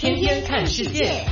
天天看世界。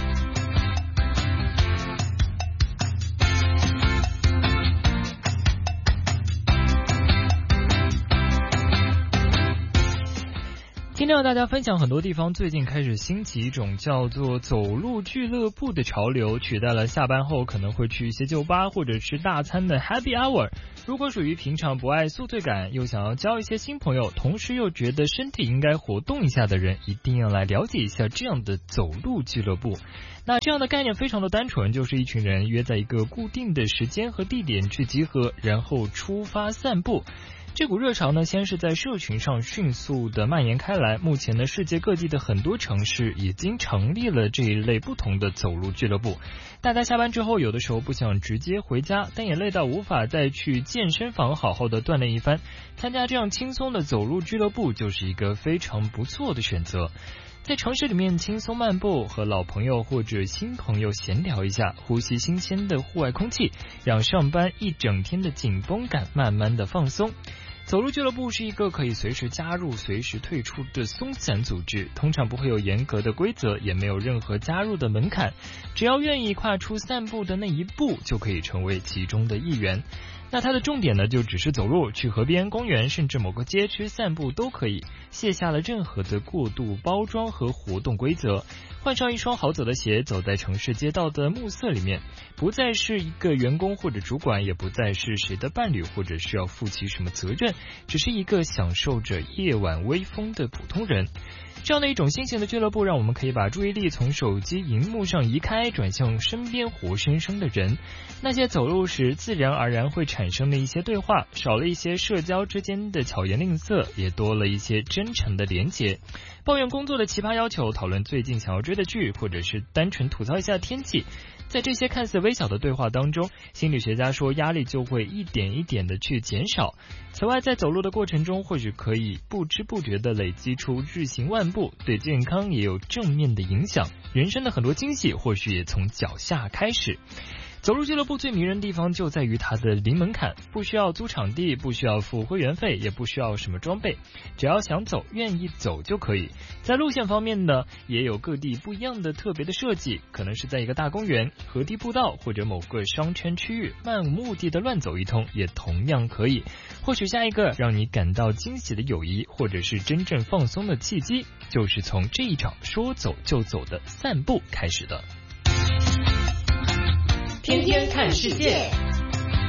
听到大家分享，很多地方最近开始兴起一种叫做走路俱乐部的潮流，取代了下班后可能会去一些酒吧或者吃大餐的 Happy Hour。如果属于平常不爱宿醉感，又想要交一些新朋友，同时又觉得身体应该活动一下的人，一定要来了解一下这样的走路俱乐部。那这样的概念非常的单纯，就是一群人约在一个固定的时间和地点去集合，然后出发散步。这股热潮呢，先是在社群上迅速的蔓延开来，目前呢，世界各地的很多城市已经成立了这一类不同的走路俱乐部。大家下班之后，有的时候不想直接回家，但也累到无法再去健身房好好的锻炼一番，参加这样轻松的走路俱乐部就是一个非常不错的选择。在城市里面轻松漫步，和老朋友或者新朋友闲聊一下，呼吸新鲜的户外空气，让上班一整天的紧绷感慢慢的放松。走路俱乐部是一个可以随时加入随时退出的松散组织，通常不会有严格的规则，也没有任何加入的门槛，只要愿意跨出散步的那一步，就可以成为其中的一员。那它的重点呢，就只是走路，去河边、公园甚至某个街区散步都可以，卸下了任何的过度包装和活动规则，换上一双好走的鞋，走在城市街道的暮色里面，不再是一个员工或者主管，也不再是谁的伴侣或者需要负起什么责任，只是一个享受着夜晚微风的普通人。这样的一种新型的俱乐部，让我们可以把注意力从手机荧幕上移开，转向身边活生生的人。那些走路时自然而然会产生的一些对话，少了一些社交之间的巧言令色，也多了一些真诚的连结。抱怨工作的奇葩要求，讨论最近想要追的剧，或者是单纯吐槽一下天气。在这些看似微小的对话当中，心理学家说压力就会一点一点的去减少。此外，在走路的过程中，或许可以不知不觉的累积出日行万步，对健康也有正面的影响。人生的很多惊喜，或许也从脚下开始。走路俱乐部最迷人的地方就在于它的零门槛，不需要租场地，不需要付会员费，也不需要什么装备，只要想走愿意走就可以。在路线方面呢，也有各地不一样的特别的设计，可能是在一个大公园、河堤步道或者某个商圈区域，漫无目的的乱走一通也同样可以。或许下一个让你感到惊喜的友谊，或者是真正放松的契机，就是从这一场说走就走的散步开始的。 天天看世界。